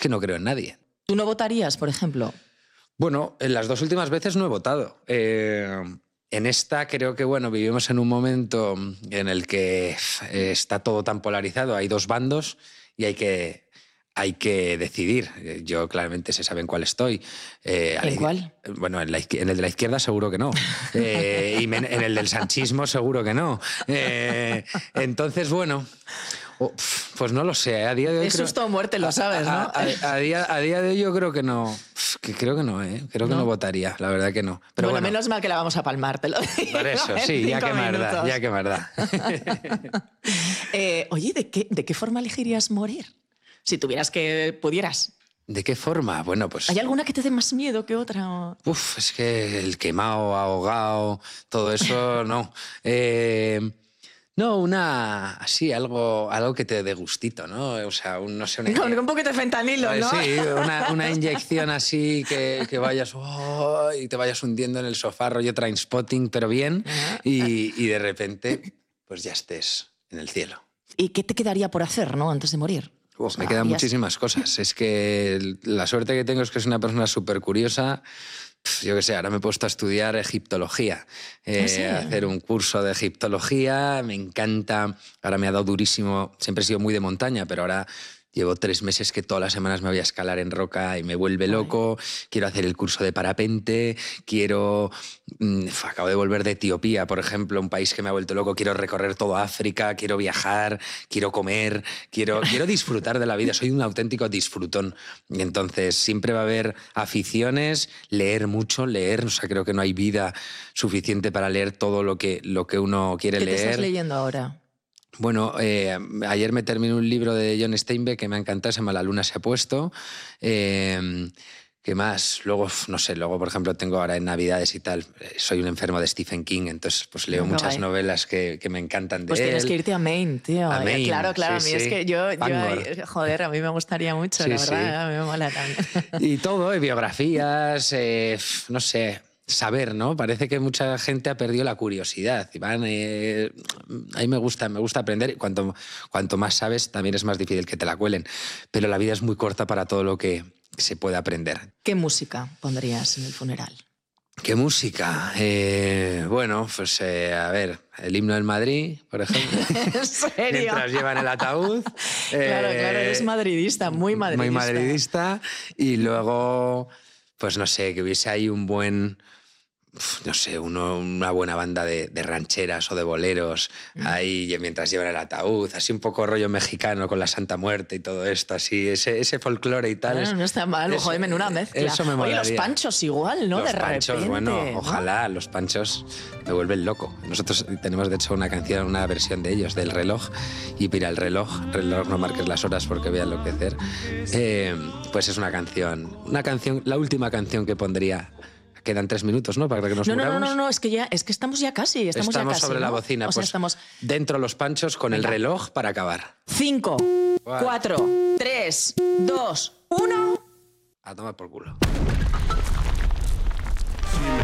que no creo en nadie. ¿Tú no votarías, por ejemplo? Bueno, en las 2 últimas veces no he votado. En esta creo que, bueno, vivimos en un momento en el que está todo tan polarizado, hay 2 bandos y hay que decidir. Yo claramente se sabe en cuál estoy. ¿En cuál? Bueno, en el de la izquierda seguro que no. Y en el del sanchismo seguro que no. Entonces, bueno, pues no lo sé. A día de hoy es susto o muerte, lo sabes, ¿no? A día de hoy yo creo que no. Creo que no, ¿eh? Creo que no votaría, la verdad que no. Pero bueno, menos mal que la vamos a palmar, te lo digo. Por eso, sí, ya que merda. Oye, ¿de qué forma elegirías morir? Si pudieras. ¿De qué forma? Bueno, pues... ¿Hay alguna que te dé más miedo que otra? Es que el quemado, ahogado, todo eso, no. No, algo que te dé gustito, ¿no? O sea, no sé... Con un poquito de fentanilo, ¿no? Sí, una inyección así que vayas y te vayas hundiendo en el sofá, rollo Trainspotting, pero bien, y de repente pues ya estés en el cielo. ¿Y qué te quedaría por hacer, no, antes de morir? Me quedan muchísimas cosas. Es que la suerte que tengo es que soy una persona súper curiosa. Yo qué sé, ahora me he puesto a estudiar egiptología, ¿Sí? a hacer un curso de egiptología, me encanta, ahora me ha dado durísimo, siempre he sido muy de montaña, pero ahora llevo 3 meses que todas las semanas me voy a escalar en roca y me vuelve loco, quiero hacer el curso de parapente, acabo de volver de Etiopía, por ejemplo, un país que me ha vuelto loco, quiero recorrer toda África, quiero viajar, quiero comer, quiero disfrutar de la vida, soy un auténtico disfrutón. Y entonces siempre va a haber aficiones, leer mucho, o sea, creo que no hay vida suficiente para leer todo lo que uno quiere leer. ¿Qué te estás leyendo ahora? Bueno, ayer me terminé un libro de John Steinbeck que me ha encantado, se llama La luna se ha puesto. ¿Qué más? Luego, no sé, por ejemplo, tengo ahora en Navidades y tal, soy un enfermo de Stephen King, entonces pues leo muchas novelas que me encantan de él. Pues tienes que irte a Maine, tío. A Maine, claro, sí, a mí es que yo joder, a mí me gustaría mucho, sí, la verdad, a mí me mola también. Y todo, biografías, no sé... Saber, ¿no? Parece que mucha gente ha perdido la curiosidad. Iván, a mí me gusta aprender. Cuanto más sabes, también es más difícil que te la cuelen. Pero la vida es muy corta para todo lo que se puede aprender. ¿Qué música pondrías en el funeral? ¿Qué música? Bueno, pues a ver, el himno del Madrid, por ejemplo. ¿En serio? Mientras llevan el ataúd. Claro, eres madridista, muy madridista. Muy madridista. Y luego, pues no sé, que hubiese ahí un buen... no sé, una buena banda de rancheras o de boleros ahí mientras llevan el ataúd, así un poco rollo mexicano con la Santa Muerte y todo esto, así, ese folclore y tal. Bueno, no está mal, joder, menuda mezcla. Eso me molaría. Oye, los panchos igual, ¿no? Los de panchos, repente, bueno, ¿no? ojalá, los panchos me vuelven loco. Nosotros tenemos, de hecho, una versión de ellos, del reloj, y mira, el reloj, no marques las horas porque voy a enloquecer, pues es una canción, la última canción que pondría. Quedan 3 minutos, ¿no? Para que nos muramos. No, es que estamos ya casi. Estamos ya casi, sobre la bocina. O sea, pues estamos... dentro los panchos con el reloj para acabar. 5, 4, 3, 2, 1... A tomar por culo.